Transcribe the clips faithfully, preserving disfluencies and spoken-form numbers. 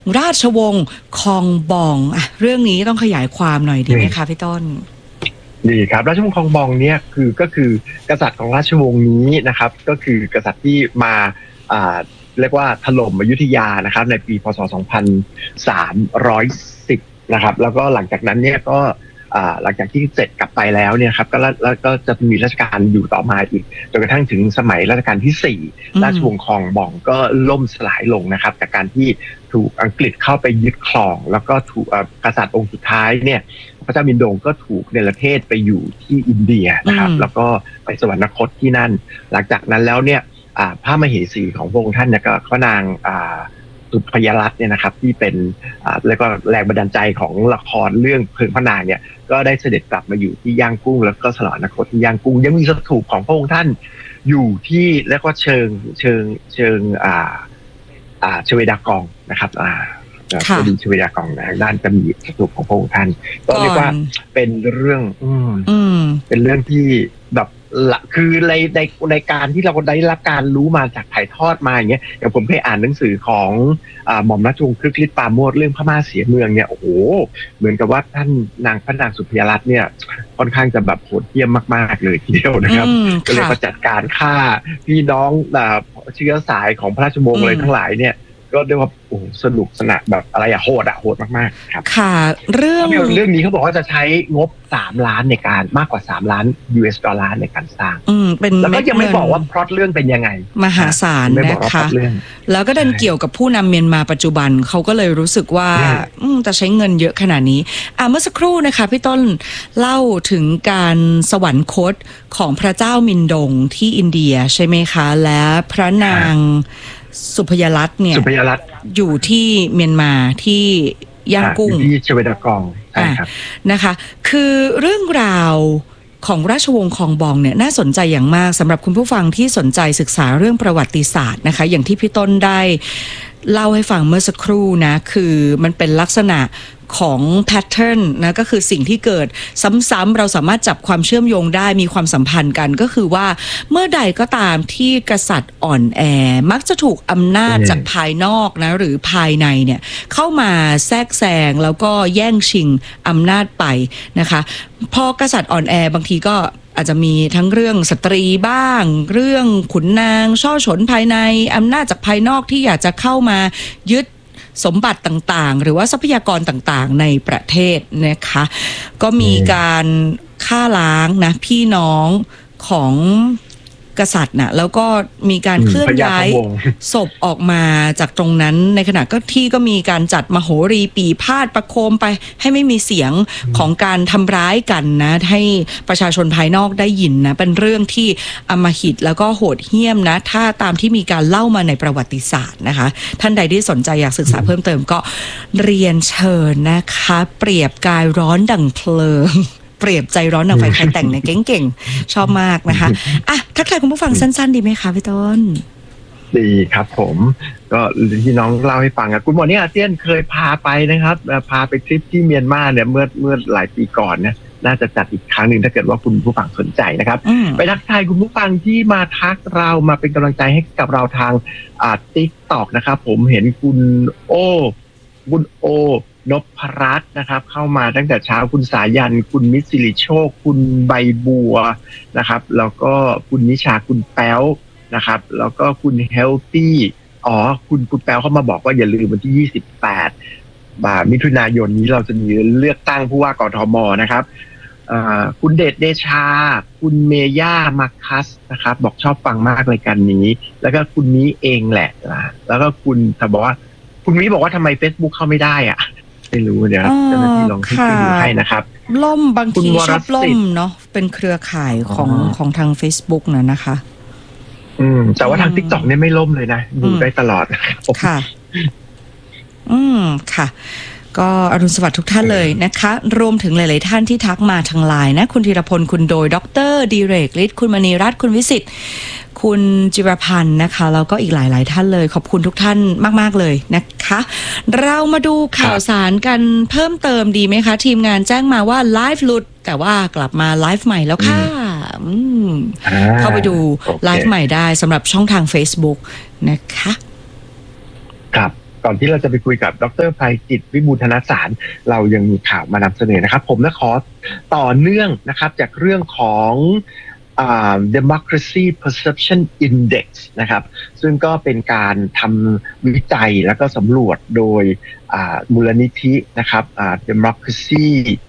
ราชวงศ์คองบองอ่ะเรื่องนี้ต้องขยายความหน่อยดีไหมคะพี่ต้นดีครับราชวงศ์คองบองเนี่ยคือก็คือกษัตริย์ของราชวงศ์นี้นะครับก็คือกษัตริย์ที่มาอ่าเรียกว่าถล่มอยุธยานะครับในปีพ.ศ. สองพันสามร้อยสิบนะครับแล้วก็หลังจากนั้นเนี่ยก็หลังจากที่เสร็จกลับไปแล้วเนี่ยครับก็แล้วก็จะมีราชการอยู่ต่อมาอีกจนกระทั่งถึงสมัยรัชกาลที่สี่ราชวงศ์คองบองก็ล่มสลายลงนะครับจากการที่ถูกอังกฤษเข้าไปยึดครองแล้วก็ถูกกษัตริย์องค์สุดท้ายเนี่ยพระเจ้ามินโดงก็ถูกเนรเทศไปอยู่ที่อินเดียนะครับแล้วก็ไปสวรรคตที่นั่นหลังจากนั้นแล้วเนี่ยพระมเหสีของพระองค์ท่านเนี่ยก็พระนางสุพยรัตน์เนี่ยนะครับที่เป็นแล้วก็แรงบันดาลใจของละครเรื่องเพลิงพระนางเนี่ยก็ได้เสด็จกลับมาอยู่ที่ย่างกุ้งแล้วก็สวรรคตที่ย่างกุ้งยังมีสถูปของพระองค์ท่านอยู่ที่เรียกว่าเชิงเชิงเชิงอ่าอ่าชเวดากองนะครับอ่าจะดีชเวดากองนะด้านจะมีสถูปของพระองค์ท่านก็เรียกว่าเป็นเรื่องอืมเป็นเรื่องที่แบบคือในในในการที่เราได้รับการรู้มาจากถ่ายทอดมาอย่างเงี้ยอย่างผมเคยอ่านหนังสือของอ่าหม่อมราชวงศ์ครึกฤทธิ์ปราโมชเรื่องพม่าเสียเมืองเนี่ยโอ้โหเหมือนกับว่าท่านนางพระนางสุพยรัตน์เนี่ยค่อนข้างจะแบบโหดเหี้ยมมากๆเลยทีเดียวนะครับก็เลยจัดการฆ่าพี่น้องเชื้อสายของพระราชวงศ์เลยทั้งหลายเนี่ยก็เรียกว่าโอ้สนุกสนานแบบอะไรอะโหดอะโหดมากๆครับค่ะเรื่องเรื่องนี้เขาบอกว่าจะใช้งบสามล้านในการมากกว่าสามล้าน ยู เอส ดอลลาร์ในการสร้างอืมเป็นแล้วก็ยังไม่บอกว่าพล็อตเรื่องเป็นยังไงมหาศาลนะคะแล้วก็ดันเกี่ยวกับผู้นำเมียนมาปัจจุบันเขาก็เลยรู้สึกว่าอืมจะใช้เงินเยอะขนาดนี้อ่ะเมื่อสักครู่นะคะพี่ต้นเล่าถึงการสวรรคตของพระเจ้ามินดงที่อินเดียใช่ไหมคะและพระนางสุพยรัตน์เนี่ยอยู่ที่เมียนมาที่ย่างกุ้งที่ชเวดากองใช่ครับนะคะคือเรื่องราวของราชวงศ์คองบองเนี่ยน่าสนใจอย่างมากสำหรับคุณผู้ฟังที่สนใจศึกษาเรื่องประวัติศาสตร์นะคะอย่างที่พี่ต้นได้เล่าให้ฟังเมื่อสักครู่นะคือมันเป็นลักษณะของแพทเทิร์นนะก็คือสิ่งที่เกิดซ้ำๆเราสามารถจับความเชื่อมโยงได้มีความสัมพันธ์กันก็คือว่าเมื่อใดก็ตามที่กษัตริย์อ่อนแอมักจะถูกอำนาจจากภายนอกนะหรือภายในเนี่ยเข้ามาแทรกแซงแล้วก็แย่งชิงอำนาจไปนะคะพอกษัตริย์อ่อนแอบางทีก็อาจจะมีทั้งเรื่องสตรีบ้างเรื่องขุนนางช่อฉนภายในอำนาจจากภายนอกที่อยากจะเข้ามายึดสมบัติต่างๆหรือว่าทรัพยากรต่างๆในประเทศนะคะก็มีการฆ่าล้างนะพี่น้องของกษัตริย์นะแล้วก็มีการเคลื่อนย้ายศพออกมาจากตรงนั้นในขณะก็ที่ก็มีการจัดมโหรีปีพาดประโคมไปให้ไม่มีเสียงของการทำร้ายกันนะให้ประชาชนภายนอกได้ยินนะเป็นเรื่องที่อำมหิตแล้วก็โหดเหี้ยมนะถ้าตามที่มีการเล่ามาในประวัติศาสตร์นะคะท่านใดที่สนใจอยากศึกษาเพิ่มเติมก็เรียนเชิญนะคะเปรียบกายร้อนดั่งเพลิงเปรียบใจร้อนดังไฟใครแต่งเนี่ยเก่งๆชอบมากนะคะอ่ะทักทายคุณผู้ฟังสั้นๆดีไหมคะพี่ต้นดีครับผมก็ที่น้องเล่าให้ฟังอะคุณหมอเนี่ยอาเซียนเคยพาไปนะครับพาไปทริปที่เมียนมาเนี่ยเมื่อเมื่อหลายปีก่อนเนี่ยน่าจะจัดอีกครั้งหนึ่งถ้าเกิดว่าคุณผู้ฟังสนใจนะครับไปทักทายคุณผู้ฟังที่มาทักเรามาเป็นกำลังใจให้กับเราทางอ่า TikTok นะครับผมเห็นคุณโอ้คุณโอนพรัตน์นะครับเข้ามาตั้งแต่เช้าคุณสายันคุณมิตรสิริโชคคุณใบบัวนะครับแล้วก็คุณนิชาคุณแป๊วนะครับแล้วก็คุณเฮลตี้อ๋อคุณคุณแป๊วเข้ามาบอกว่าอย่าลืมวันที่ยี่สิบแปดมิถุนายนนี้เราจะมีเลือกตั้งผู้ว่ากทมนะครับคุณเดชเดชาคุณเมย่ามาคัสนะครับบอกชอบฟังมากรายการนี้แล้วก็คุณนี้เองแหละแล้วก็คุณแต่บอกว่าคุณนี้บอกว่าทำไม Facebook เข้าไม่ได้อ่ะไม่รู้เดี๋ยวเจ้าหน้าที่ลองขึ้นดูให้นะครับล่มบางทีชอบล่มเนาะเป็นเครือข่ายของของทาง Facebook นะนะคะอืมแต่ว่าทาง TikTok เนี่ยไม่ล่มเลยนะดูได้ตลอดค่ะอืมค่ะก็อรุณสวัสดิ์ทุกท่านเลยนะคะรวมถึงหลายๆท่านที่ทักมาทางไลน์นะคุณธีรพลคุณโดยดรดิเรกฤทธิ์คุณมณีรัตน์คุณวิสิทธิ์คุณจิรพันธ์นะคะแล้วก็อีกหลายๆท่านเลยขอบคุณทุกท่านมากๆเลยนะคะเรามาดูข่าวสารกันเพิ่มเติมดีไหมคะทีมงานแจ้งมาว่าไลฟ์หลุดแต่ว่ากลับมาไลฟ์ใหม่แล้วค่ะเข้าไปดูไลฟ์ใหม่ได้สำหรับช่องทาง Facebook นะคะครับก่อนที่เราจะไปคุยกับดร.ไพจิตร วิบูลย์ธนสารเรายังมีข่าวมานำเสนอนะครับผมนะขอต่อเนื่องนะครับจากเรื่องของUh, Democracy Perception Index นะครับซึ่งก็เป็นการทำวิจัยแล้วก็สำรวจโดยมูลนิธินะครับ Democracy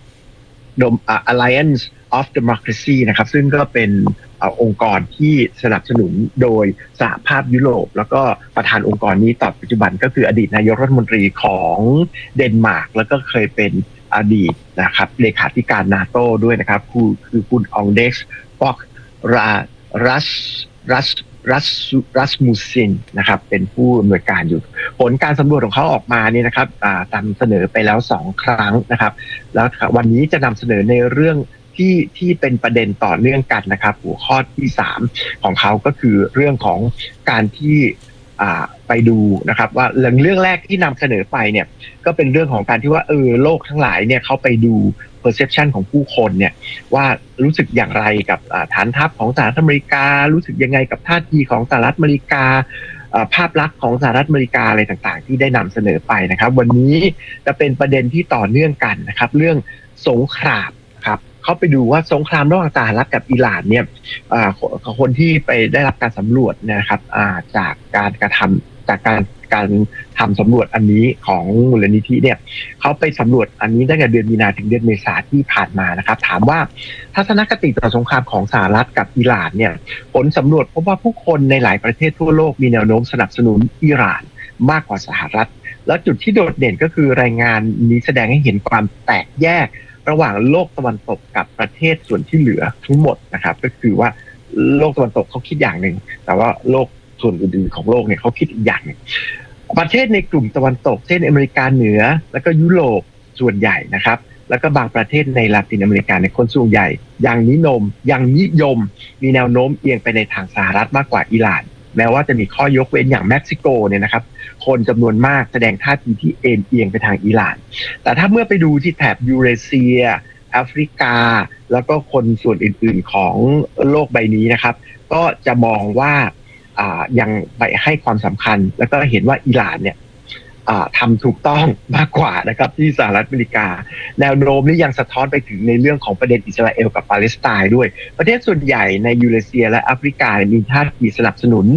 Alliance of Democracy นะครับซึ่งก็เป็นองค์กรที่สนับสนุนโดยสหภาพยุโรปแล้วก็ประธานองค์กรนี้ต่อปัจจุบันก็คืออดีตนายกรัฐมนตรีของเดนมาร์กแล้วก็เคยเป็นอดีตนะครับเลขาธิการนาโต้ด้วยนะครับคือคือคุณองเด็กซ์ปอกรารัสรัสรัสรัสมูซินนะครับเป็นผู้อำนวยการอยู่ผลการสำรวจของเขาออกมาเนี่ยนะครับนำเสนอไปแล้วสองครั้งนะครับแล้ววันนี้จะนำเสนอในเรื่องที่ที่เป็นประเด็นต่อเนื่องกันนะครับหัวข้อที่สามของเขาก็คือเรื่องของการที่ไปดูนะครับว่าเรื่องเรื่องแรกที่นำเสนอไปเนี่ยก็เป็นเรื่องของการที่ว่าเออโลกทั้งหลายเนี่ยเขาไปดู perception ของผู้คนเนี่ยว่ารู้สึกอย่างไรกับฐานทัพของสหรัฐอเมริการู้สึกยังไงกับท่าทีของสหรัฐอเมริกาภาพลักษณ์ของสหรัฐอเมริกาอะไรต่างๆที่ได้นำเสนอไปนะครับวันนี้จะเป็นประเด็นที่ต่อเนื่องกันนะครับเรื่องสงครามครับเขาไปดูว่าสงครามระหว่างสหรัฐกับอิหร่านเนี่ยคนที่ไปได้รับการสำรวจนะครับจากการกระทำจากการการทำสำรวจอันนี้ของมูลนิธิเนี่ยเขาไปสำรวจอันนี้ตั้งแต่เดือนมีนาถึงเดือนเมษาที่ผ่านมานะครับถามว่าทัศนคติต่อสงครามของสหรัฐกับอิหร่านเนี่ยผลสำรวจพบว่าผู้คนในหลายประเทศทั่วโลกมีแนวโน้มสนับสนุนอิหร่านมากกว่าสหรัฐและจุดที่โดดเด่นก็คือรายงานนี้แสดงให้เห็นความแตกแยกระหว่างโลกตะวันตกกับประเทศส่วนที่เหลือทั้งหมดนะครับก็คือว่าโลกตะวันตกเขาคิดอย่างหนึ่งแต่ว่าโลกส่วนอื่นๆของโลกเนี่ยเขาคิดอีกอย่างนึงประเทศในกลุ่มตะวันตกเช่นอเมริกาเหนือแล้วก็ยุโรปส่วนใหญ่นะครับแล้วก็บางประเทศในลาตินอเมริกาในคนส่วนใหญ่ยังนิยมยังนิยมมีแนวโน้มเอียงไปในทางสหรัฐมากกว่าอิหร่านแม้ว่าจะมีข้อยกเว้นอย่างเม็กซิโกเนี่ยนะครับคนจำนวนมากแสดงท่าทีที่เอ็นเอียงไปทางอิหร่านแต่ถ้าเมื่อไปดูที่แถบยูเรเซียแอฟริกาแล้วก็คนส่วนอื่นๆของโลกใบนี้นะครับก็จะมองว่ายังไปให้ความสำคัญแล้วก็เห็นว่าอิหร่านเนี่ยทำถูกต้องมากกว่านะครับที่สหรัฐอเมริกาแนวโน้มนี้ยังสะท้อนไปถึงในเรื่องของประเด็นอิสราเอลกับปาเลสไตน์ด้วยประเทศส่วนใหญ่ในยูเรเซียและแอฟริกามีท่าทีสนับสนุน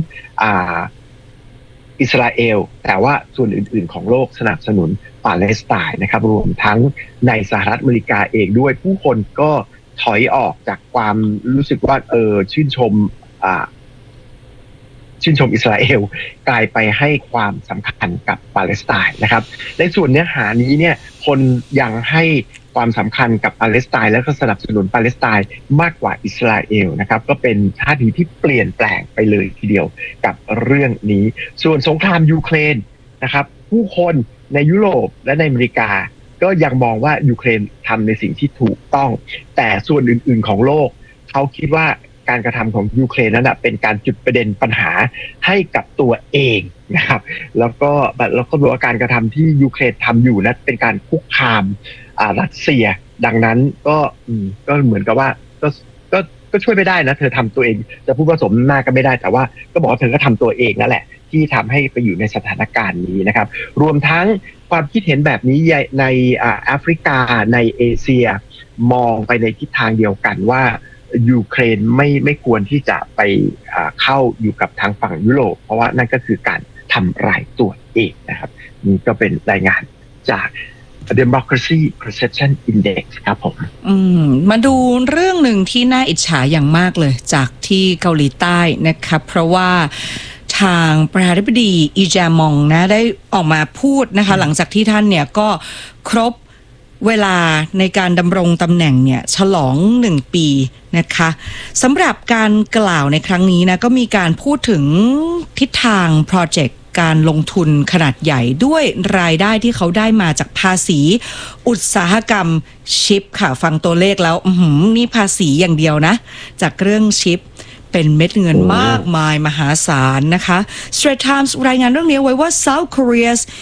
อิสราเอลแต่ว่าส่วนอื่นๆของโลกสนับสนุนปาเลสไตน์นะครับรวมทั้งในสหรัฐอเมริกาเองด้วยผู้คนก็ถอยออกจากความรู้สึกว่าเออชื่นชมอ่าชื่นชมอิสราเอลกลายไปให้ความสำคัญกับปาเลสไตน์นะครับในส่วนเนื้อหานี้เนี่ยคนยังให้ความสำคัญกับปาเลสไตน์และก็สนับสนุนปาเลสไตน์มากกว่าอิสราเอลนะครับก็เป็นท่าทีที่เปลี่ยนแปลงไปเลยทีเดียวกับเรื่องนี้ส่วนสงครามยูเครนนะครับผู้คนในยุโรปและในอเมริกาก็ยังมองว่ายูเครนทำในสิ่งที่ถูกต้องแต่ส่วนอื่นๆของโลกเขาคิดว่าการกระทำของยูเครนนั้นเป็นการจุดประเด็นปัญหาให้กับตัวเองนะครับแล้วก็แล้วก็บอกว่าการกระทำที่ยูเครนทำอยู่นั้นเป็นการคุกคามรัสเซียดังนั้นก็ก็เหมือนกับว่าก็ก็ก็ช่วยไม่ได้นะเธอทำตัวเองจะพูดผสมหน้าก็ไม่ได้แต่ว่าก็บอกว่าเธอก็ทำตัวเองนั่นแหละที่ทำให้ไปอยู่ในสถานการณ์นี้นะครับรวมทั้งความคิดเห็นแบบนี้ในแอฟริกาในเอเชียมองไปในทิศทางเดียวกันว่ายูเครนไม่ไม่ควรที่จะไปเข้าอยู่กับทางฝั่งยุโรปเพราะว่านั่นก็คือการทำลายตัวเองนะครับนี่ก็เป็นรายงานจาก Democracy Perception Index ครับผมอืมมาดูเรื่องหนึ่งที่น่าอิจฉาอย่างมากเลยจากที่เกาหลีใต้นะครับเพราะว่าทางประธานาธิบดีอีแจมองนะได้ออกมาพูดนะคะหลังจากที่ท่านเนี่ยก็ครบเวลาในการดำรงตำแหน่งเนี่ยฉลองหนึ่งปีนะคะสำหรับการกล่าวในครั้งนี้นะก็มีการพูดถึงทิศทางโปรเจกต์การลงทุนขนาดใหญ่ด้วยรายได้ที่เขาได้มาจากภาษีอุตสาหกรรมชิปค่ะฟังตัวเลขแล้วอื้อหือนี่ภาษีอย่างเดียวนะจากเรื่องชิปเป็นเม็ดเงินมากมายมหาศาลนะคะ Straits Times รายงานเรื่องนี้ไว้ว่า South Korea's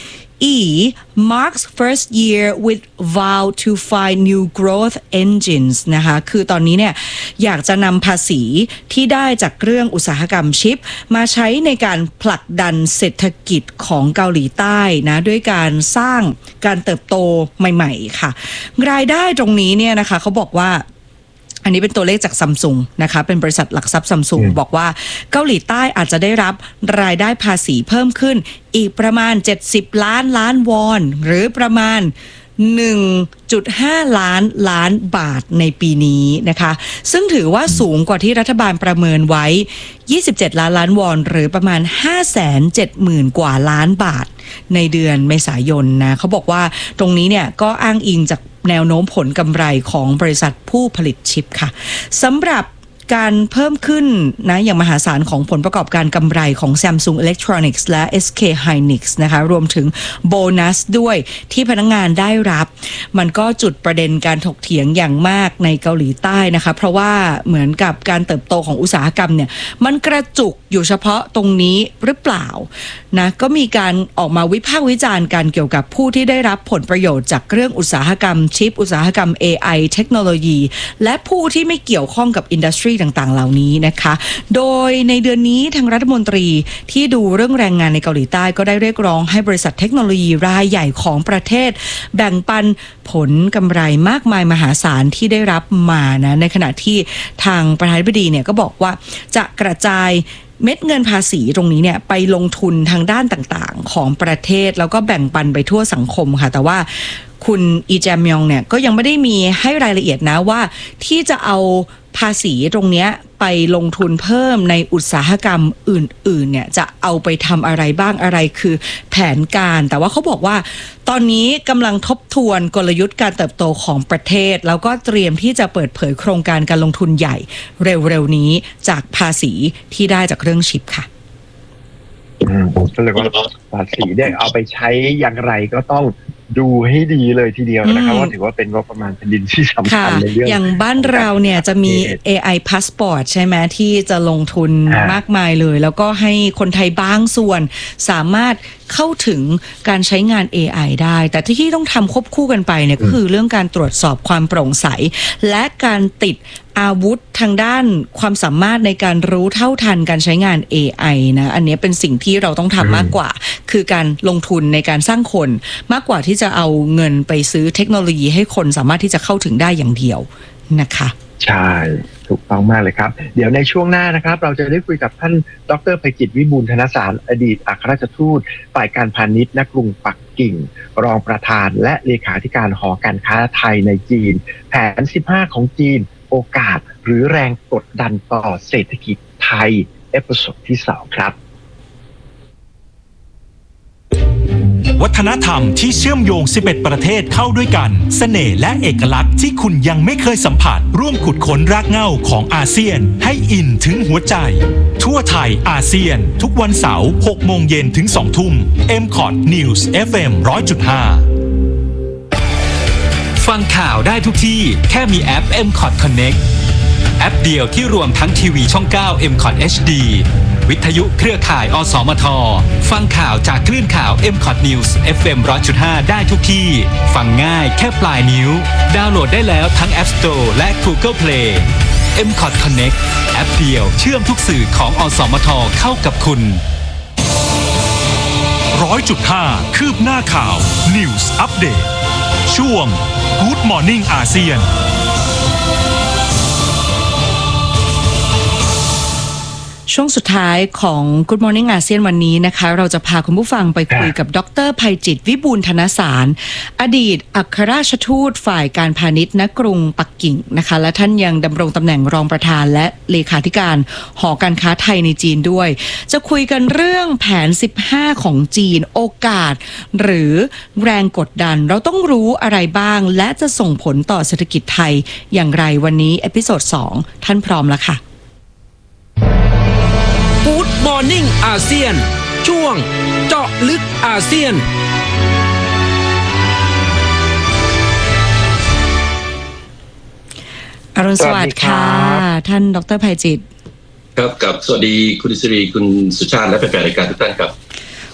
E marks first year with vow to find new growth engines นะคะคือตอนนี้เนี่ยอยากจะนำภาษีที่ได้จากเรื่องอุตสาหกรรมชิปมาใช้ในการผลักดันเศรษฐกิจของเกาหลีใต้นะด้วยการสร้างการเติบโตใหม่ๆค่ะรายได้ตรงนี้เนี่ยนะคะเขาบอกว่าอันนี้เป็นตัวเลขจากซัมซุงนะคะเป็นบริษัทหลักทรัพย์ซัมซุงบอกว่าเกาหลีใต้อาจจะได้รับรายได้ภาษีเพิ่มขึ้นอีกประมาณเจ็ดสิบล้านล้านวอนหรือประมาณ หนึ่งจุดห้า ล้านล้านบาทในปีนี้นะคะซึ่งถือว่าสูงกว่าที่รัฐบาลประเมินไว้ยี่สิบเจ็ดล้านล้านวอนหรือประมาณ ห้าแสนเจ็ดหมื่น กว่าล้านบาทในเดือนเมษายนนะเขาบอกว่าตรงนี้เนี่ยก็อ้างอิงจากแนวโน้มผลกำไรของบริษัทผู้ผลิตชิปค่ะสำหรับการเพิ่มขึ้นนะอย่างมหาศาลของผลประกอบการกำไรของ Samsung Electronics และ เอส เค Hynix นะคะรวมถึงโบนัสด้วยที่พนักงานได้รับมันก็จุดประเด็นการถกเถียงอย่างมากในเกาหลีใต้นะคะเพราะว่าเหมือนกับการเติบโตของอุตสาหกรรมเนี่ยมันกระจุกอยู่เฉพาะตรงนี้หรือเปล่านะก็มีการออกมาวิพากษ์วิจารณ์กันเกี่ยวกับผู้ที่ได้รับผลประโยชน์จากเรื่องอุตสาหกรรมชิปอุตสาหกรรม เอ ไอ เทคโนโลยีและผู้ที่ไม่เกี่ยวข้องกับอินดัสทรีต่างๆเหล่านี้นะคะโดยในเดือนนี้ทางรัฐมนตรีที่ดูเรื่องแรงงานในเกาหลีใต้ก็ได้เรียกร้องให้บริษัทเทคโนโลยีรายใหญ่ของประเทศแบ่งปันผลกำไรมากมายมหาศาลที่ได้รับมานะในขณะที่ทางประธานาธิบดีเนี่ยก็บอกว่าจะกระจายเม็ดเงินภาษีตรงนี้เนี่ยไปลงทุนทางด้านต่างๆของประเทศแล้วก็แบ่งปันไปทั่วสังคมค่ะแต่ว่าคุณอีแจมยองเนี่ยก็ยังไม่ได้มีให้รายละเอียดนะว่าที่จะเอาภาษีตรงนี้ไปลงทุนเพิ่มในอุตสาหกรรมอื่นๆเนี่ยจะเอาไปทำอะไรบ้างอะไรคือแผนการแต่ว่าเขาบอกว่าตอนนี้กำลังทบทวนกลยุทธ์การเติบโตของประเทศแล้วก็เตรียมที่จะเปิดเผยโครงการการลงทุนใหญ่เร็วๆนี้จากภาษีที่ได้จากเรื่องชิปค่ะอืมก็เลยว่าภาษีเนี่ยเอาไปใช้อย่างไรก็ต้องดูให้ดีเลยทีเดียวนะครับว่าถือว่าเป็นงบประมาณแผ่นดินที่สำคัญในเรื่องอย่างบ้านเราเนี่ยจะมี เอ ไอ Passport ใช่ไหมที่จะลงทุนมากมายเลยแล้วก็ให้คนไทยบางส่วนสามารถเข้าถึงการใช้งาน เอ ไอ ได้แต่ที่ต้องทำควบคู่กันไปเนี่ยก็คือเรื่องการตรวจสอบความโปร่งใสและการติดอาวุธทางด้านความสามารถในการรู้เท่าทันการใช้งาน เอ ไอ นะอันนี้เป็นสิ่งที่เราต้องทำมากกว่าคือการลงทุนในการสร้างคนมากกว่าที่จะเอาเงินไปซื้อเทคโนโลยีให้คนสามารถที่จะเข้าถึงได้อย่างเดียวนะคะใช่ถูกต้องมากเลยครับเดี๋ยวในช่วงหน้านะครับเราจะได้คุยกับท่านดร.ไพจิตรวิบูลย์ธนสารอดีตอัครราชทูตฝ่ายการพาณิชย์ณกรุงปักกิ่งรองประธานและเลขาธิการหอการค้าไทยในจีนแผนสิบห้าของจีนโอกาสหรือแรงกดดันต่อเศรษฐกิจไทยเอพิโซดที่สองครับวัฒนธรรมที่เชื่อมโยงสิบเอ็ดประเทศเข้าด้วยกันเสน่ห์และเอกลักษณ์ที่คุณยังไม่เคยสัมผัสร่วมขุดค้นรากเหง้าของอาเซียนให้อินถึงหัวใจทั่วไทยอาเซียนทุกวันเสาร์หกโมงเย็นถึงสองทุ่ม เอ็ม คอท News เอฟ เอ็ม หนึ่งร้อยจุดห้า ฟังข่าวได้ทุกที่แค่มีแอป เอ็ม คอท Connect แอปเดียวที่รวมทั้งทีวีช่องเก้า เอ็ม คอท เอช ดี วิทยุเครือข่าย อสมท ฟังข่าวจากคลื่นข่าว เอ็ม คอท News เอฟ เอ็ม หนึ่งร้อยจุดห้า ได้ทุกที่ฟังง่ายแค่ปลายนิ้วดาวน์โหลดได้แล้วทั้ง App Store และ Google Play เอ็ม คอท Connect แอปเดียวเชื่อมทุกสื่อของอสมทเข้ากับคุณ หนึ่งร้อยจุดห้า คืบหน้าข่าว News Update ช่วง Good Morning อาเซียนช่วงสุดท้ายของ Good Morning อาเซียนวันนี้นะคะเราจะพาคุณผู้ฟังไปคุยกับดร.ไพจิตรวิบูลย์ธนสารอดีตอัครราชทูตฝ่ายการพาณิชย์ณกรุงปักกิ่งนะคะและท่านยังดำรงตำแหน่งรองประธานและเลขาธิการหอการค้าไทยในจีนด้วยจะคุยกันเรื่องแผนสิบห้าของจีนโอกาสหรือแรงกดดันเราต้องรู้อะไรบ้างและจะส่งผลต่อเศรษฐกิจไทยอย่างไรวันนี้เอพิโซดสองท่านพร้อมแล้วค่ะ Good Morning อาเซียนช่วงเจาะลึกอาเซียนอรุณสวัสดิ์ค่ะท่านดร.ไพจิตรครับกับสวัสดีคุณอิสรีคุณสุชาติและแฟนๆรายการทุกท่านครับ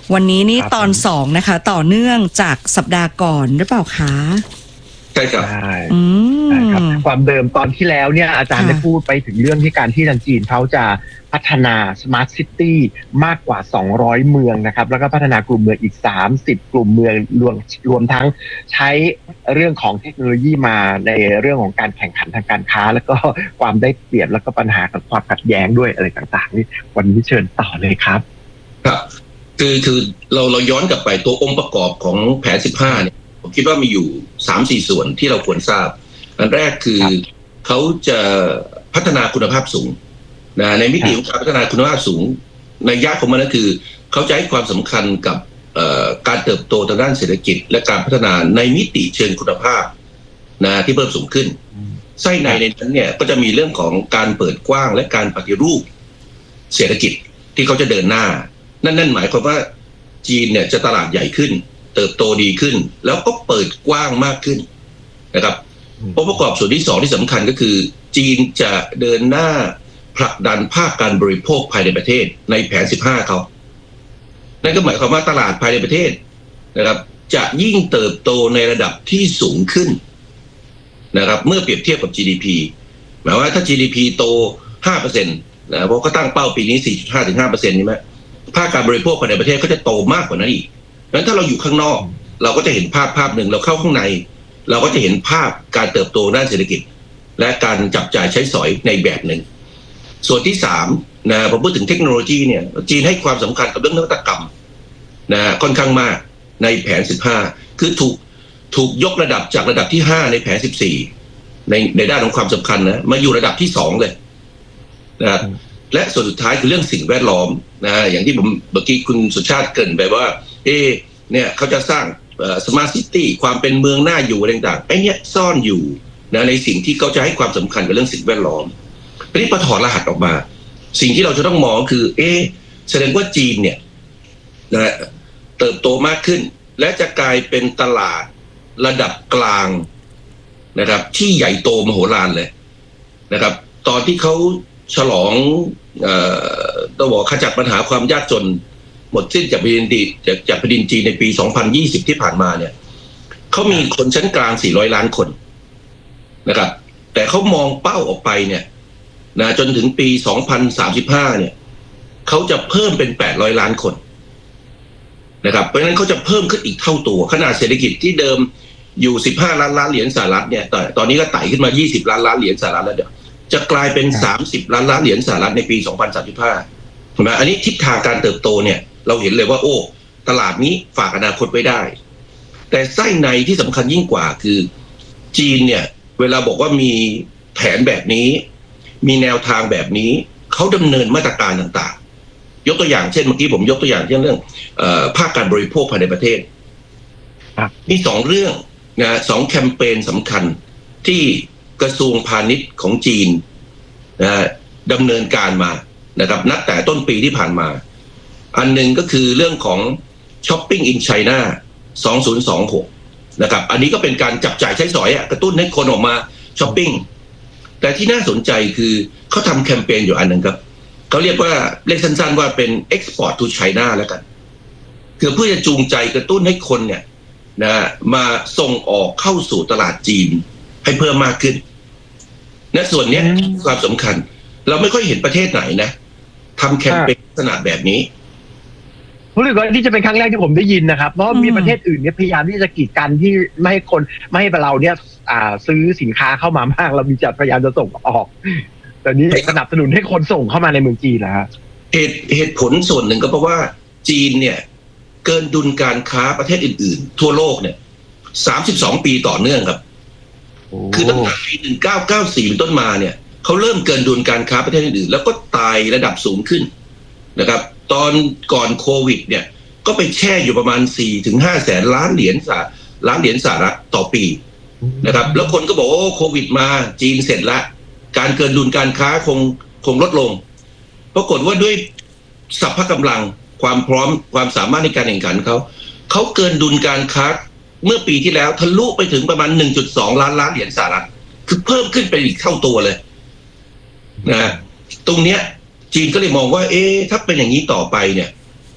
วันนี้นี่ครับตอนสองนะคะ ต่อเนื่องจากสัปดาห์ก่อนหรือเปล่าคะใช่ครับใช่อืมใช่ครับความเดิมตอนที่แล้วเนี่ยอาจารย์ค่ะได้พูดไปถึงเรื่องที่การที่ทางจีนเขาจะพัฒนา Smart City มากกว่าสองร้อยเมืองนะครับแล้วก็พัฒนากลุ่มเมืองอีกสามสิบกลุ่มเมืองรวมรวมทั้งใช้เรื่องของเทคโนโลยีมาในเรื่องของการแข่งขันทางการค้า แล้วก็ความได้เปรียบแล้วก็ปัญหากับความขัดแย้งด้วยอะไรต่างๆนี่วันนี้เชิญต่อเลยครับครับคือคือเราเราย้อนกลับไปตัวองค์ประกอบของแผนสิบห้าเนี่ยผมคิดว่ามีอยู่ สามสี่ ส่วนที่เราควรทราบอันแรกคือเขาจะพัฒนาคุณภาพสูงนะในมิติของการพัฒนาคุณภาพสูงในยะของมันก็คือเขาจะให้ความสำคัญกับการเติบโตทางด้านเศรษฐกิจและการพัฒนาในมิติเชิงคุณภาพนะที่เพิ่มสูงขึ้นไส้ในในนั้นเนี่ยก็จะมีเรื่องของการเปิดกว้างและการปฏิรูปเศรษฐกิจที่เขาจะเดินหน้านั่นนั่นหมายความว่าจีนเนี่ยจะตลาดใหญ่ขึ้นเติบโตดีขึ้นแล้วก็เปิดกว้างมากขึ้นนะครับองค์ประกอบส่วนที่สองที่สำคัญก็คือจีนจะเดินหน้าผลักดันภาคการบริโภคภายในประเทศในแผนสิบห้าเขานั่นก็หมายความว่าตลาดภายในประเทศนะครับจะยิ่งเติบโตในระดับที่สูงขึ้นนะครับเมื่อเปรียบเทียบกับ จี ดี พี หมายว่าถ้า จี ดี พี โต ห้าเปอร์เซ็นต์ นะเพราะเขาตั้งเป้าปีนี้ สี่จุดห้า ถึง ห้าเปอร์เซ็นต์ ใช่ไหมภาคการบริโภคภายในประเทศก็จะโตมากกว่านั้นอีกงั้นถ้าเราอยู่ข้างนอกเราก็จะเห็นภาพภาพหนึ่งเราเข้าข้างในเราก็จะเห็นภาพการเติบโตด้านเศรษฐกิจและการจับจ่ายใช้สอยในแบบหนึ่งส่วนที่สามนะผมพูดถึงเทคโนโลยีเนี่ยจีนให้ความสำคัญกับเรื่องนวัตกรรมนะค่อนข้างมากในแผนสิบห้าคือถูกถูกยกระดับจากระดับที่ห้าในแผนสิบสี่ในในด้านของความสำคัญนะมาอยู่ระดับที่สองเลยนะและส่วนสุดท้ายคือเรื่องสิ่งแวดล้อมนะอย่างที่ผมเมื่อกี้คุณสุชาติเกริ่นไปว่าเอเนี่ยเขาจะสร้างสมาร์ทซิตี้ความเป็นเมืองน่าอยู่อะไรต่างๆไอ้เนี่ยซ่อนอยู่นะในสิ่งที่เขาจะให้ความสำคัญกับเรื่องสิ่งแวดล้อมทีนี้พอถอดรหัสออกมาสิ่งที่เราจะต้องมองคือเอแสดงว่าจีนเนี่ยนะเติบโตมากขึ้นและจะกลายเป็นตลาดระดับกลางนะครับที่ใหญ่โตมโหฬารเลยนะครับตอนที่เขาฉลองเอ่อต้องบอกขจัดปัญหาความยากจนหมดสิ้นจากแผ่นดินจีนจากจากแผ่นดินจีนในปีสองพันยี่สิบที่ผ่านมาเนี่ยเขามีคนชั้นกลางสี่ร้อยล้านคนนะครับแต่เขามองเป้าออกไปเนี่ยนะจนถึงปีสองพันสามสิบห้าเนี่ยเขาจะเพิ่มเป็นแปดร้อยล้านคนนะครับเพราะฉะนั้นเขาจะเพิ่มขึ้นอีกเท่าตัวขนาดเศรษฐกิจที่เดิมอยู่สิบห้าล้านล้านเหรียญสหรัฐเนี่ยแต่ตอนนี้ก็ไต่ขึ้นมายี่สิบล้านล้านเหรียญสหรัฐแล้วเดี๋ยวจะกลายเป็นสามสิบล้านล้านเหรียญสหรัฐในปีสองพันสามสิบห้าเห็นไหมอันนี้ทิศทางการเติบโตเนี่ยเราเห็นเลยว่าโอ้ตลาดนี้ฝากอนาคตไว้ได้แต่ไส้ในที่สำคัญยิ่งกว่าคือจีนเนี่ยเวลาบอกว่ามีแผนแบบนี้มีแนวทางแบบนี้เขาดำเนินมาตรการต่างๆยกตัวอย่างเช่นเมื่อกี้ผมยกตัวอย่างเช่นเรื่องเอ่อภาคการบริโภคภายในประเทศมีสองเรื่องนะสองแคมเปญสำคัญที่กระทรวงพาณิชย์ของจีนนะดำเนินการมานะครับนับแต่ต้นปีที่ผ่านมาอันหนึ่งก็คือเรื่องของ Shopping in China สองพันยี่สิบหกนะครับอันนี้ก็เป็นการจับจ่ายใช้สอยกระตุ้นให้คนออกมาช้อปปิ้งแต่ที่น่าสนใจคือเขาทำแคมเปญอยู่อันหนึ่งครับเขาเรียกว่าเรียกสั้นๆว่าเป็น Export to China แล้วกันคือเพื่อจะจูงใจกระตุ้นให้คนเนี่ยนะมาส่งออกเข้าสู่ตลาดจีนให้เพิ่มมากขึ้นและส่วนนี้ความสำคัญเราไม่ค่อยเห็นประเทศไหนนะทำแคมเปญลักษณะแบบนี้ผมรู้สึกว่าที่จะเป็นครั้งแรกที่ผมได้ยินนะครับเพราะมีประเทศอื่นเนี่ยพยายามที่จะกีดกันที่ไม่ให้คนไม่ให้เราเนี่ยซื้อสินค้าเข้ามามากเรามีจัดพยายามจะส่งออกแต่นี้สนับสนุนให้คนส่งเข้ามาในเมืองจีนนะฮะเหตุเหตุผลส่วนหนึ่งก็เพราะว่าจีนเนี่ยเกินดุลการค้าประเทศอื่นๆทั่วโลกเนี่ยสามสิบสองปีต่อเนื่องครับคือตั้งแต่ปีหนึ่งพันเก้าร้อยเก้าสิบสี่เป็นต้นมาเนี่ยเขาเริ่มเกินดุลการค้าประเทศอื่นๆแล้วก็ไต่ระดับสูงขึ้นนะครับตอนก่อนโควิดเนี่ยก็ไปแช่อยู่ประมาณ สี่ถึงห้า แสนล้านเหรียญสหล้านเหรียญสหรัฐต่อปีนะครับแล้วคนก็บอกว่าโควิดมาจีนเสร็จละการเกินดุลการค้าคงคงลดลงปรากฏว่าด้วยสัพพะกำลังความพร้อมความสามารถในการแข่งขันเขาเขาเกินดุลการค้าเมื่อปีที่แล้วทะลุไปถึงประมาณ หนึ่งจุดสอง ล้านล้านเหรียญสหรัฐคือเพิ่มขึ้นไปอีกเท่าตัวเลยนะตรงเนี้ยจีนก็เลยมองว่าเอ๊ะถ้าเป็นอย่างนี้ต่อไปเนี่ย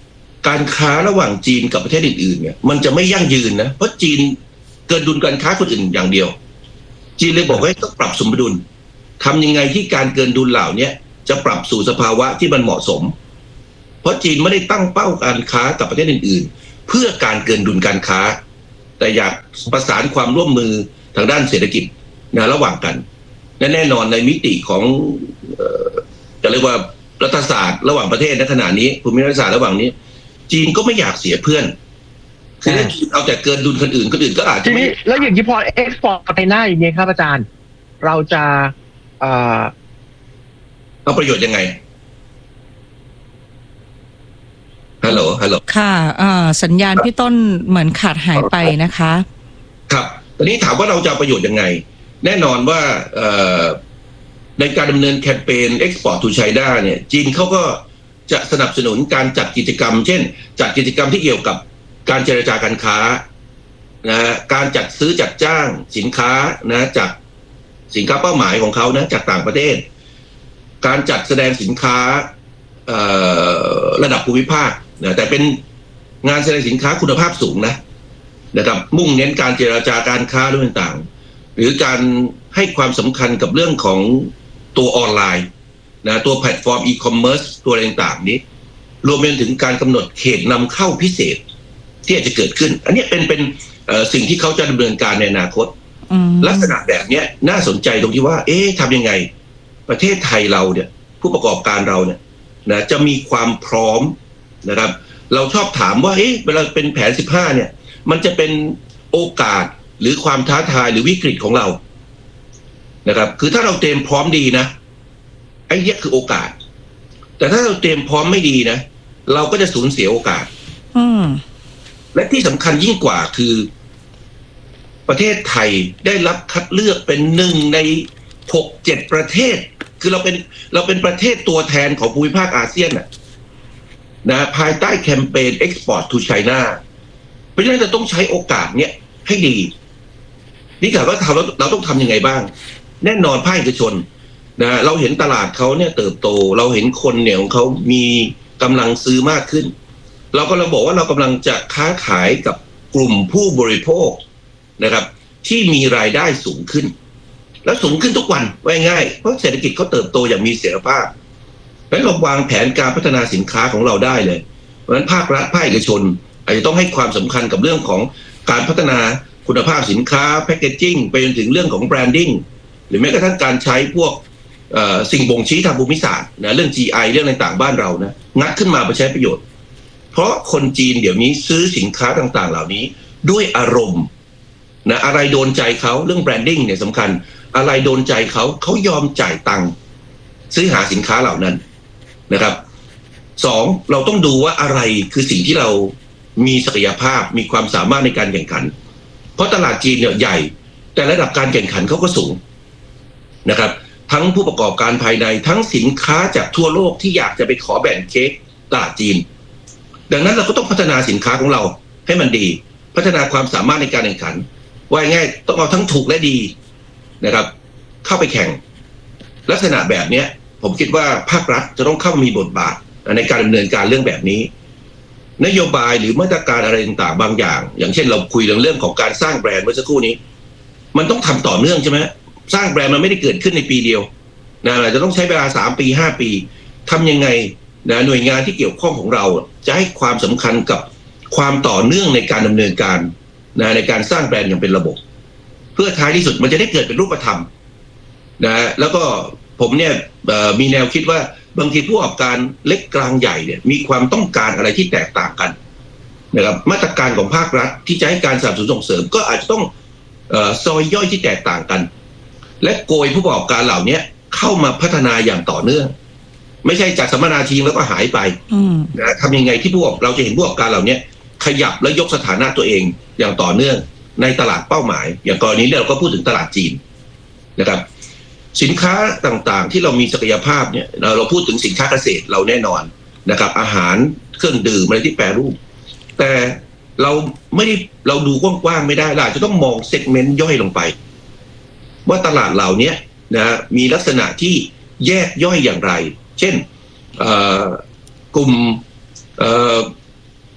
การค้าระหว่างจีนกับประเทศอื่นๆเนี่ยมันจะไม่ยั่งยืนนะเพราะจีนเกินดุลการค้าคนอื่นอย่างเดียวจีนเลยบอกว่าต้องปรับสมดุลทำยังไงที่การเกินดุลเหล่านี้จะปรับสู่สภาวะที่มันเหมาะสมเพราะจีนไม่ได้ตั้งเป้าการค้ากับประเทศอื่นๆเพื่อการเกินดุลการค้าแต่อยากประสานความร่วมมือทางด้านเศรษฐกิจนะระหว่างกันและแน่นอนในมิติของเอ่อจะเรียกว่ารัฐศาสตร์ระหว่างประเทศในขณะนี้ภูมิรัฐศาสตร์ระหว่างนี้จีนก็ไม่อยากเสียเพื่อนคือถ้าจีนเอาแต่เกินดุลคนอื่นคนอื่นก็อาจจะไม่แล้วอย่างนี้พอเอ็กซ์พอร์ตไปหน้าอย่างนี้ครับอาจารย์เราจะเอ่อเอาประโยชน์ยังไงฮัลโหลฮัลโหลค่ะสัญญาณพี่ต้นเหมือนขาดหายไปนะคะครับตอนนี้ถามว่าเราจะประโยชน์ยังไงแน่นอนว่าในการดำเนินแคมเปญ Export to China เนี่ยจีนเขาก็จะสนับสนุนการจัดกิจกรรมเช่นจัดกิจกรรมที่เกี่ยวกับการเจรจาการค้านะการจัดซื้อจัดจ้างสินค้านะจากสินค้าเป้าหมายของเขานะจากต่างประเทศการจัดแสดงสินค้าระดับภูมิภาคนะแต่เป็นงานแสดงสินค้าคุณภาพสูงนะนะครับมุ่งเน้นการเจรจาการค้าด้วยต่างๆหรือการให้ความสำคัญกับเรื่องของตัวออนไลน์นะตัวแพลตฟอร์มอีคอมเมิร์ซตัวอะไรต่างๆนี้รวมไปถึงการกำหนดเขตนำเข้าพิเศษที่อาจจะเกิดขึ้นอันนี้เป็นเป็นสิ่งที่เขาจะดำเนินการในอนาคตลักษณะแบบนี้น่าสนใจตรงที่ว่าเอ๊ะทำยังไงประเทศไทยเราเนี่ยผู้ประกอบการเราเนี่ยนะจะมีความพร้อมนะครับเราชอบถามว่าเอ๊ะเวลาเป็นแผนสิบห้าเนี่ยมันจะเป็นโอกาสหรือความท้าทายหรือวิกฤตของเรานะครับคือถ้าเราเตรียมพร้อมดีนะไอ้เนี่ยคือโอกาสแต่ถ้าเราเตรียมพร้อมไม่ดีนะเราก็จะสูญเสียโอกาสอืมและที่สำคัญยิ่งกว่าคือประเทศไทยได้รับคัดเลือกเป็นหนึ่งในหกเจ็ดประเทศคือเราเป็นเราเป็นประเทศตัวแทนของภูมิภาคอาเซียนน่ะนะภายใต้แคมเปญ Export to China เพราะฉะนั้นจะต้องใช้โอกาสเนี้ยให้ดีนี่ถามว่าเราเราต้องทำยังไงบ้างแน่นอนภาคเอกชนนะเราเห็นตลาดเขาเนี่ยเติบโตเราเห็นคนเนี่ยของเขามีกำลังซื้อมากขึ้นเราก็เราบอกว่าเรากำลังจะค้าขายกับกลุ่มผู้บริโภคนะครับที่มีรายได้สูงขึ้นแล้วสูงขึ้นทุกวันว่าง่ายเพราะเศรษฐกิจเขาเติบโตอย่างมีเสถียรภาพแล้วเราวางแผนการพัฒนาสินค้าของเราได้เลยเพราะฉะนั้นภาครัฐภาคเอกชนอาจจะต้องให้ความสำคัญกับเรื่องของการพัฒนาคุณภาพสินค้าแพคเกจจิ้งไปจนถึงเรื่องของแบรนดิ้งหรือแม้กระทั่งการใช้พวกสิ่งบ่งชี้ทางภูมิศาสตร์นะเรื่อง จี ไอ เรื่องต่างๆบ้านเรานะงัดขึ้นมาไปใช้ประโยชน์เพราะคนจีนเดี๋ยวนี้ซื้อสินค้าต่างๆเหล่านี้ด้วยอารมณ์นะอะไรโดนใจเขาเรื่องแบรนดิ้งเนี่ยสำคัญอะไรโดนใจเขาเขายอมจ่ายตังค์ซื้อหาสินค้าเหล่านั้นนะครับสองเราต้องดูว่าอะไรคือสิ่งที่เรามีศักยภาพมีความสามารถในการแข่งขันเพราะตลาดจีนเนี่ยใหญ่แต่ระดับการแข่งขันเขาก็สูงนะครับทั้งผู้ประกอบการภายในทั้งสินค้าจากทั่วโลกที่อยากจะไปขอแบ่งเค้กตลาดจีนดังนั้นเราก็ต้องพัฒนาสินค้าของเราให้มันดีพัฒนาความสามารถในการแข่งขันว่าง่ายต้องเอาทั้งถูกและดีนะครับเข้าไปแข่งลักษณะแบบนี้ผมคิดว่าภาครัฐจะต้องเข้ามีบทบาทในการดำเนินการเรื่องแบบนี้นโยบายหรือมาตรการอะไรต่างๆบางอย่างอย่างเช่นเราคุยเรื่องเรื่องของการสร้างแบรนด์เมื่อสักครู่นี้มันต้องทำต่อเนื่องใช่ไหมสร้างแบรนด์มันไม่ได้เกิดขึ้นในปีเดียวนะเราจะต้องใช้เวลาสามปีห้าปีทำยังไงนะหน่วยงานที่เกี่ยวข้องของเราจะให้ความสำคัญกับความต่อเนื่องในการดำเนินการนะในการสร้างแบรนด์อย่างเป็นระบบเพื่อท้ายที่สุดมันจะได้เกิดเป็นรูปธรรมนะแล้วก็ผมเนี่ยมีแนวคิดว่าบางทีผู้ประกอบการเล็กกลางใหญ่เนี่ยมีความต้องการอะไรที่แตกต่างกันนะครับมาตรการของภาครัฐที่จะให้การสนับสนุนส่งเสริมก็อาจจะต้องเอ่อซอยย่อยที่แตกต่างกันและโกยผู้ประกอบการเหล่านี้เข้ามาพัฒนาอย่างต่อเนื่องไม่ใช่จัดสัมมนาทีแล้วก็หายไปนะทำยังไงที่ผู้เราจะเห็นผู้ประกอบการเหล่านี้ขยับและยกสถานะตัวเองอย่างต่อเนื่องในตลาดเป้าหมายอย่างกรณีนี้เราก็พูดถึงตลาดจีนนะครับสินค้าต่างๆที่เรามีศักยภาพเนี่ยเราเราพูดถึงสินค้าเกษตรเราแน่นอนนะครับอาหารเครื่องดื่มอะไรที่แปรรูปแต่เราไม่ได้เราดูกว้างๆไม่ได้เราจะต้องมองเซกเมนต์ย่อยลงไปว่าตลาดเหล่านี้นะมีลักษณะที่แยกย่อยอย่างไรเช่นกลุ่ม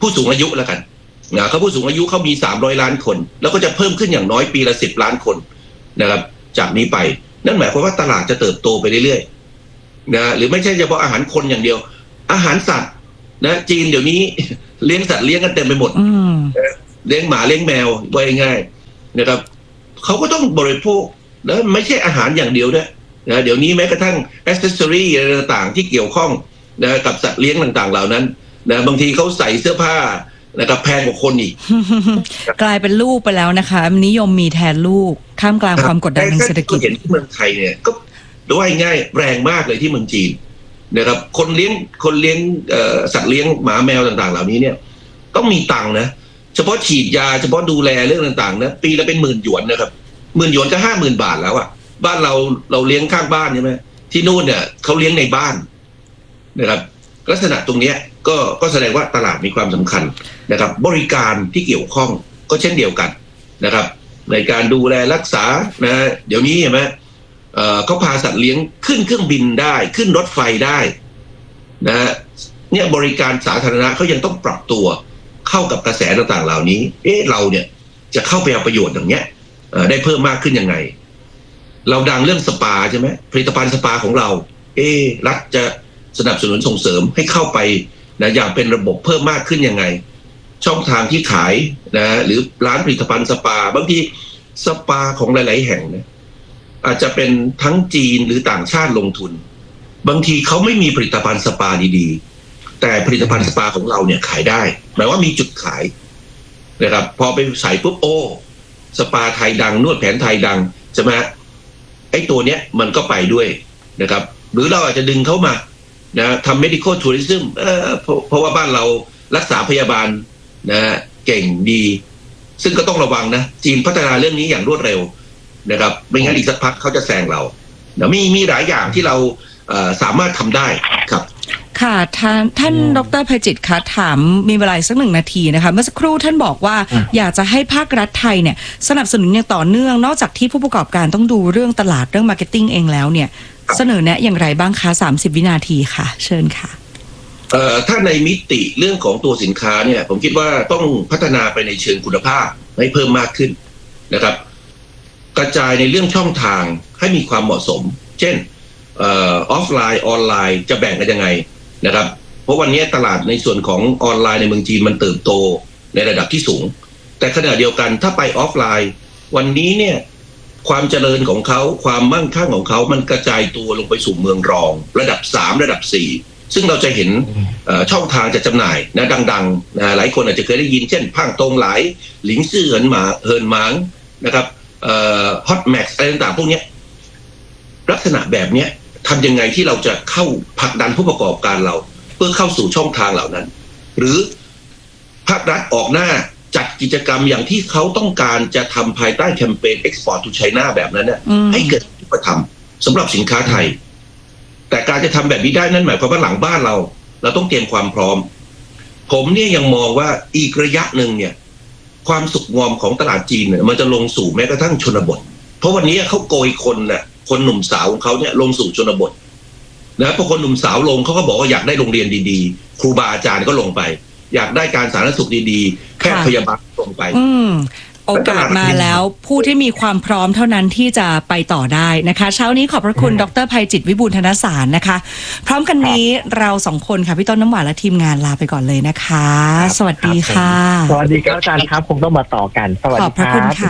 ผู้สูงอายุแล้วกันนะเขาผู้สูงอายุเขามีสามร้อยล้านคนแล้วก็จะเพิ่มขึ้นอย่างน้อยปีละสิบล้านคนนะครับจากนี้ไปนั่นหมายความว่าตลาดจะเติบโตไปเรื่อยๆนะหรือไม่ใช่เฉพาะอาหารคนอย่างเดียวอาหารสัตว์นะจีนเดี๋ยวนี้เลี้ยงสัตว์เลี้ยงกันเต็มไปหมดเลี้ยงหมาเลี้ยงแมวไว้ง่ายนะครับเขาก็ต้องบริโภคแล้วไม่ใช่อาหารอย่างเดียวด้วยนะเดี๋ยวนี้แม้กระทั่งแอคเซสซอรี่อะไรต่างๆที่เกี่ยวข้องนะกับสัตว์เลี้ยงต่างๆเหล่านั้นนะบางทีเขาใส่เสื้อผ้านะครับแพงกว่าคนอีกกลายเป็นลูกไปแล้วนะคะนิยมมีแทนลูกท่ามกลางความกดดันทางเศรษฐกิจเห็นที่เมืองไทยเนี่ยก็ด้วยง่ายแรงมากเลยที่เมืองจีนนะครับคนเลี้ยงคนเลี้ยงสัตว์เลี้ยงหมาแมวต่างๆเหล่านี้เนี่ยต้องมีตังค์นะเฉพาะฉีดยาเฉพาะดูแลเรื่องต่างๆนะปีละเป็นหมื่นหยวนนะครับหมื่นหยวนก็ห้าหมื่นบาทแล้วอ่ะบ้านเราเราเลี้ยงข้างบ้านใช่ไหมที่นู่นเนี่ยเขาเลี้ยงในบ้านนะครับลักษณะตรงนี้ก็ก็แสดงว่าตลาดมีความสำคัญนะครับบริการที่เกี่ยวข้องก็เช่นเดียวกันนะครับในการดูแลรักษานะเดี๋ยวนี้เห็นไหมเอ่อเขาพาสัตว์เลี้ยงขึ้นเครื่องบินได้ขึ้นรถไฟได้นะเนี่ยบริการสาธารณะเขายังต้องปรับตัวเข้ากับกระแสต่างๆเหล่านี้เอ๊ะเราเนี่ยจะเข้าไปเอาประโยชน์อย่างเนี้ยได้เพิ่มมากขึ้นยังไงเราดังเรื่องสปาใช่ไหมผลิตภัณฑ์สปาของเราเอ๊ะรัฐจะสนับสนุนส่งเสริมให้เข้าไปนะอย่างเป็นระบบเพิ่มมากขึ้นยังไงช่องทางที่ขายนะหรือร้านผลิตภัณฑ์สปาบางทีสปาของหลายๆแห่งนะอาจจะเป็นทั้งจีนหรือต่างชาติลงทุนบางทีเขาไม่มีผลิตภัณฑ์สปาดีๆแต่ผลิตภัณฑ์สปาของเราเนี่ยขายได้หมายว่ามีจุดขายนะครับพอไปใส่ปุ๊บโอ้สปาไทยดังนวดแผนไทยดังใช่ไหมไอ้ตัวเนี้ยมันก็ไปด้วยนะครับหรือเราอาจจะดึงเข้ามานะทำ medical tourism เอ่อเพราะเพราะว่าบ้านเรารักษาพยาบาลนะเก่งดีซึ่งก็ต้องระวังนะจีนพัฒนาเรื่องนี้อย่างรวดเร็วนะครับไม่งั้นอีกสักพักเขาจะแซงเราเดี๋ยวมีมีหลายอย่างที่เราเอ่อสามารถทำได้ครับค่ะท่านท่านดร.ไพจิตรคะถามมีเวลาสักหนึ่งนาทีนะคะเมื่อสักครู่ท่านบอกว่าอยากจะให้ภาครัฐไทยเนี่ยสนับสนุนอย่างต่อเนื่องนอกจากที่ผู้ประกอบการต้องดูเรื่องตลาดเรื่องมาร์เก็ตติ้งเองแล้วเนี่ยเสนอแนะอย่างไรบ้างคะสามสิบวินาทีค่ะเชิญค่ะเอ่อถ้าในมิติเรื่องของตัวสินค้าเนี่ยผมคิดว่าต้องพัฒนาไปในเชิงคุณภาพให้เพิ่มมากขึ้นนะครับกระจายในเรื่องช่องทางให้มีความเหมาะสมเช่นเอ่อออฟไลน์ออนไลน์จะแบ่งกันยังไงนะครับเพราะวันนี้ตลาดในส่วนของออนไลน์ในเมืองจีนมันเติบโตในระดับที่สูงแต่ขณะเดียวกันถ้าไปออฟไลน์วันนี้เนี่ยความเจริญของเขาความมั่งคั่งของเขามันกระจายตัวลงไปสู่เมืองรองระดับสามระดับสี่ซึ่งเราจะเห็นช่องทางจะจำหน่ายนะดังๆนะหลายคนอาจจะเคยได้ยินเช่นพังตงหลายหลิงซื่อเหินหมาเฮินหมางนะครับเอ่อฮอตแม็กซ์อะไรต่างๆพวกนี้ลักษณะแบบนี้ทำยังไงที่เราจะเข้าผลักดันผู้ประกอบการเราเพื่อเข้าสู่ช่องทางเหล่านั้นหรือภาครัฐออกหน้าจัดกิจกรรมอย่างที่เขาต้องการจะทำภายใต้แคมเปญ Export to China แบบนั้นเนี่ยให้เกิดรูปธรรมสำหรับสินค้าไทยแต่การจะทำแบบนี้ได้นั่นหมายความว่าหลังบ้านเราเราต้องเตรียมความพร้อมผมเนี่ยยังมองว่าอีกระยะหนึ่งเนี่ยความสุขงอมของตลาดจีนเนี่ยมันจะลงสู่แม้กระทั่งชนบทเพราะวันนี้เขาโกยคนน่ะคนหนุ่มสาวของเขาเนี่ยลงสู่ชนบทนะพอคนหนุ่มสาวลงเขาก็บอกว่าอยากได้โรงเรียนดีๆครูบาอาจารย์ก็ลงไปอยากได้การสาธารณสุขดีๆแพทย์พยาบาลลงไปอืมโอกาสมาแล้วผู้ที่มีความพร้อมเท่านั้นที่จะไปต่อได้นะคะเช้านี้ขอบพระคุณดร.ไพจิตรวิบูลย์ธนสารนะคะพร้อมกันนี้เราสองคนค่ะพี่ต้นน้ำหวานและทีมงานลาไปก่อนเลยนะคะสวัสดีค่ะสวัสดีครับอาจารย์ครับคงต้องมาต่อกันสวัสดีครับขอบพระคุณค่ะ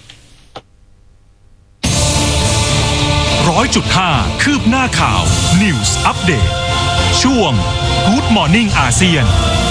ร้อยจุดห้าคืบหน้าข่าว News Update ช่วง Good Morning อาเซียน